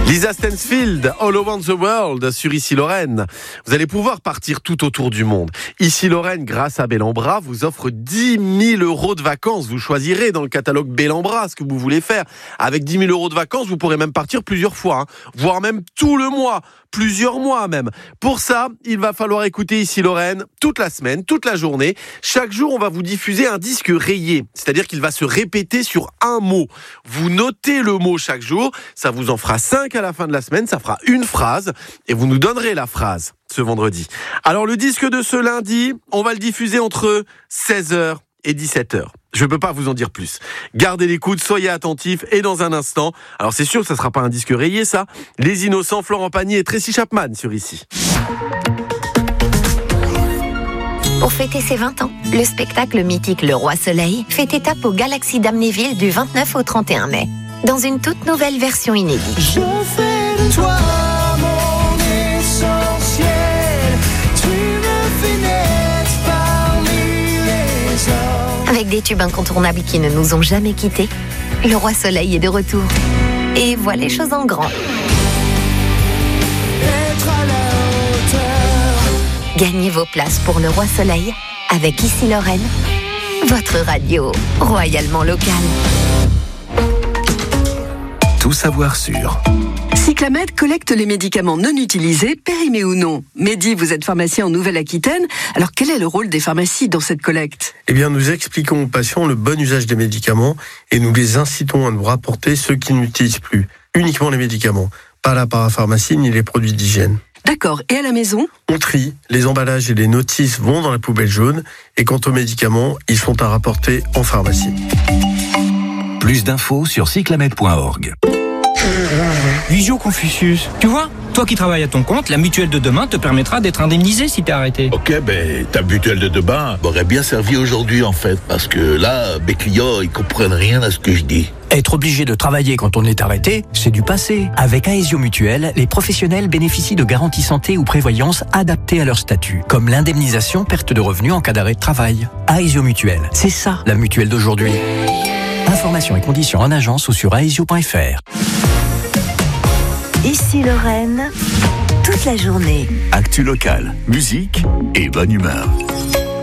Lisa Stansfield, All Around the World sur Ici Lorraine. Vous allez pouvoir partir tout autour du monde. Ici Lorraine, grâce à Bellambra, vous offre 10 000 € de vacances. Vous choisirez dans le catalogue Bellambra ce que vous voulez faire. Avec 10 000 € de vacances, vous pourrez même partir plusieurs fois, voire même tout le mois, plusieurs mois même. Pour ça, il va falloir écouter Ici Lorraine toute la semaine, toute la journée. Chaque jour, on va vous diffuser un disque rayé, c'est-à-dire qu'il va se répéter sur un mot. Vous notez le mot chaque jour, ça vous en fera 5 à la fin de la semaine, ça fera une phrase et vous nous donnerez la phrase ce vendredi. Alors le disque de ce lundi, on va le diffuser entre 16h et 17h. Je ne peux pas vous en dire plus. Gardez l'écoute, soyez attentifs et dans un instant, alors c'est sûr que ça ne sera pas un disque rayé ça, Les Innocents, Florent Pagny et Tracy Chapman sur Ici. Pour fêter ses 20 ans, le spectacle mythique Le Roi Soleil fait étape au Galaxy d'Amnéville du 29 au 31 mai, dans une toute nouvelle version inédite. Je fais de toi mon essentiel, tu me fais naître parmi les hommes. Avec des tubes incontournables qui ne nous ont jamais quittés, Le Roi Soleil est de retour. Et voit les choses en grand. Être à la hauteur. Gagnez vos places pour Le Roi Soleil avec Ici Lorraine, votre radio royalement locale. Tout savoir sur. Cyclamed collecte les médicaments non utilisés, périmés ou non. Mehdi, vous êtes pharmacien en Nouvelle-Aquitaine. Alors quel est le rôle des pharmacies dans cette collecte ? Eh bien, nous expliquons aux patients le bon usage des médicaments et nous les incitons à nous rapporter ceux qui n'utilisent plus. Uniquement les médicaments, pas la parapharmacie ni les produits d'hygiène. D'accord, et à la maison ? On trie, les emballages et les notices vont dans la poubelle jaune et quant aux médicaments, ils sont à rapporter en pharmacie. Plus d'infos sur cyclamed.org. Visio Confucius. Tu vois, toi qui travailles à ton compte, la mutuelle de demain te permettra d'être indemnisé si t'es arrêté. Ok, ta mutuelle de demain m'aurait bien servi aujourd'hui en fait, parce que là, mes clients, ils comprennent rien à ce que je dis. Être obligé de travailler quand on est arrêté, c'est du passé. Avec Aesio Mutuelle, les professionnels bénéficient de garanties santé ou prévoyance adaptées à leur statut, comme l'indemnisation perte de revenus en cas d'arrêt de travail. Aesio Mutuelle, c'est ça la mutuelle d'aujourd'hui. Informations et conditions en agence ou sur aesio.fr. Ici Lorraine, toute la journée. Actu locale, musique et bonne humeur.